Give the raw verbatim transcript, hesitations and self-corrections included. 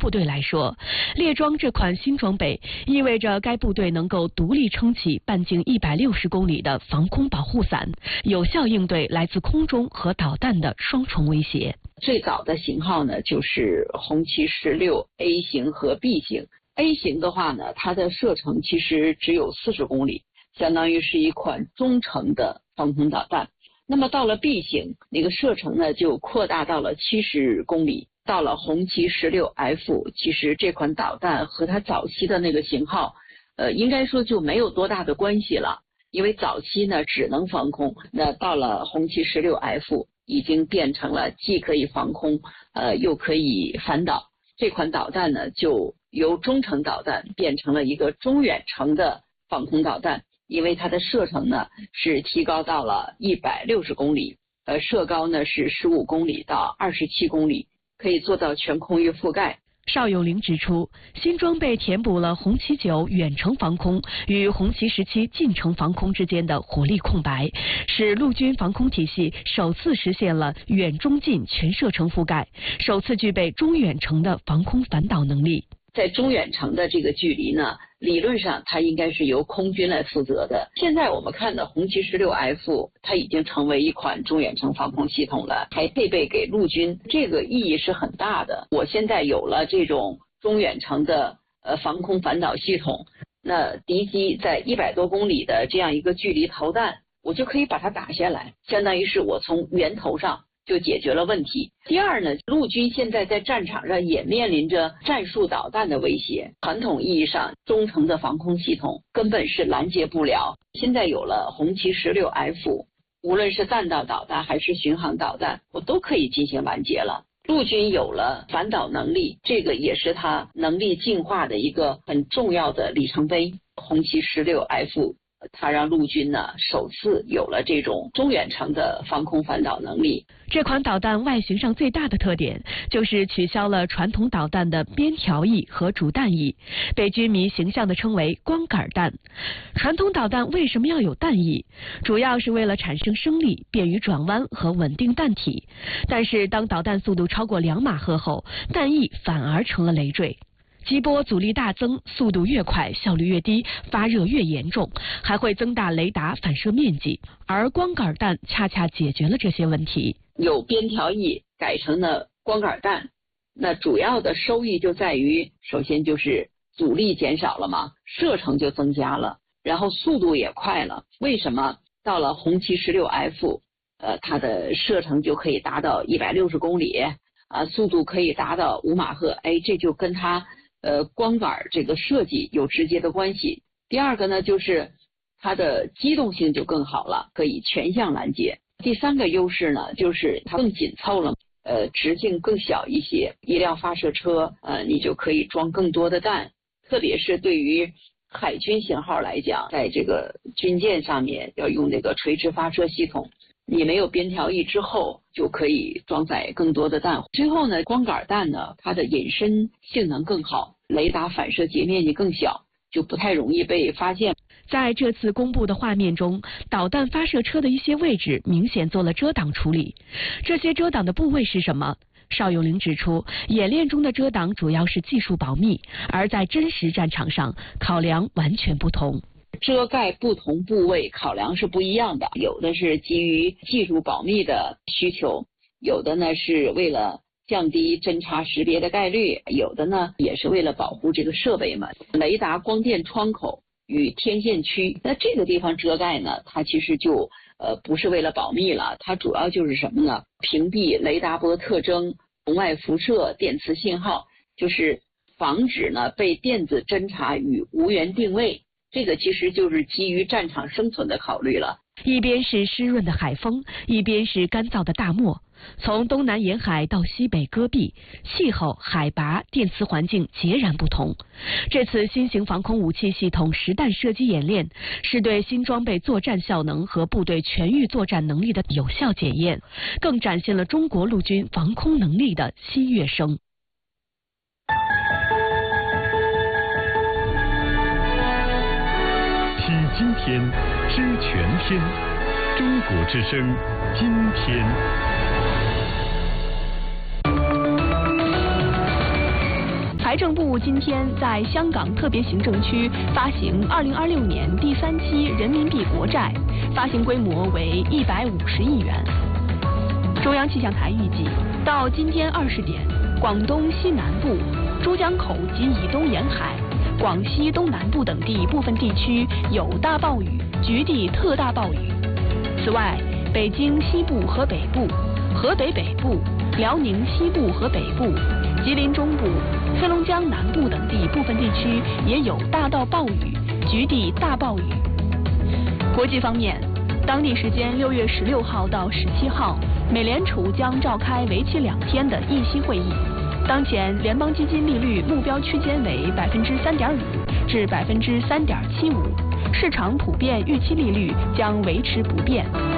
部队来说，列装这款新装备意味着该部队能够独立撑起半径一百六十公里的防空保护伞，有效应对来自空中和导弹的双重威胁。 最早的型号呢，就是红旗十六 A 型和 B 型。A 型的话呢，它的射程其实只有四十公里，相当于是一款中程的防空导弹。那么到了 B 型，那个射程呢就扩大到了七十公里。到了红旗十六 F， 其实这款导弹和它早期的那个型号，呃，应该说就没有多大的关系了。因为早期呢只能防空，那到了红旗十六 F 已经变成了既可以防空，呃，又可以反导。这款导弹呢就由中程导弹变成了一个中远程的防空导弹。因为它的射程呢是提高到了一百六十公里，呃，射高呢是十五公里到二十七公里，可以做到全空域覆盖。 邵永龄指出，新装备填补了红旗九远程防空与红旗十七近程防空之间的火力空白，使陆军防空体系首次实现了远中近全射程覆盖，首次具备中远程的防空反导能力。 在中远程的这个距离呢，理论上它应该是由空军来负责的。现在我们看的红旗十六 F， 它已经成为一款中远程防空系统了，还配备给陆军，这个意义是很大的。我现在有了这种中远程的呃防空反导系统，那敌机在一百多公里的这样一个距离投弹，我就可以把它打下来，相当于是我从源头上就解决了问题。第二呢，陆军现在在战场上也面临着战术导弹的威胁，传统意义上中程的防空系统根本是拦截不了。现在有了红旗十六 F， 无论是弹道导弹还是巡航导弹，我都可以进行拦截了。陆军有了反导能力，这个也是它能力进化的一个很重要的里程碑。红旗十六 F它让陆军呢首次有了这种中远程的防空反导能力。 这款导弹外形上最大的特点就是取消了传统导弹的边条翼和主弹翼，被军迷形象地称为光杆弹。传统导弹为什么要有弹翼？主要是为了产生升力，便于转弯和稳定弹体。但是当导弹速度超过两马赫后，弹翼反而成了累赘。击波阻力大增，速度越快，效率越低，发热越严重，还会增大雷达反射面积。而光杆弹恰恰解决了这些问题。 有边条翼改成了光杆弹，那主要的收益就在于，首先就是阻力减少了嘛，射程就增加了，然后速度也快了。为什么到了红旗十六 F， 呃，它的射程就可以达到一百六十公里啊，速度可以达到五马赫？哎，这就跟它呃，光杆这个设计有直接的关系。第二个呢，就是它的机动性就更好了，可以全向拦截。第三个优势呢，就是它更紧凑了，呃，直径更小一些。一辆发射车，呃，你就可以装更多的弹。特别是对于海军型号来讲，在这个军舰上面要用这个垂直发射系统。你没有边条翼之后，就可以装载更多的弹。最后呢，光杆弹呢，它的隐身性能更好，雷达反射截面积更小，就不太容易被发现。 在这次公布的画面中，导弹发射车的一些位置明显做了遮挡处理。这些遮挡的部位是什么？邵永龄指出，演练中的遮挡主要是技术保密，而在真实战场上，考量完全不同。 遮盖不同部位考量是不一样的，有的是基于技术保密的需求，有的呢是为了降低侦察识别的概率，有的呢也是为了保护这个设备嘛。雷达光电窗口与天线区，那这个地方遮盖呢，它其实就呃不是为了保密了，它主要就是什么呢？屏蔽雷达波特征、红外辐射、电磁信号，就是防止呢被电子侦察与无源定位。这个其实就是基于战场生存的考虑了。 一边是湿润的海风，一边是干燥的大漠，从东南沿海到西北戈壁，气候、海拔、电磁环境截然不同。这次新型防空武器系统实弹射击演练，是对新装备作战效能和部队全域作战能力的有效检验，更展现了中国陆军防空能力的新跃升。 今天知全天，中国之声，今天。 财政部今天在香港特别行政区发行二零二六年第三期人民币国债，发行规模为一百五十亿元。中央气象台预计，到今天二十点，广东西南部、珠江口及以东沿海、广西东南部等地部分地区有大暴雨，局地特大暴雨。此外，北京西部和北部、河北北部、辽宁西部和北部、吉林中部、黑龙江南部等地部分地区也有大到暴雨，局地大暴雨。国际方面，当地时间六月十六号到十七号，美联储将召开为期两天的议息会议。当前联邦基金利率目标区间为百分之三点五至百分之三点七五，市场普遍预期利率将维持不变。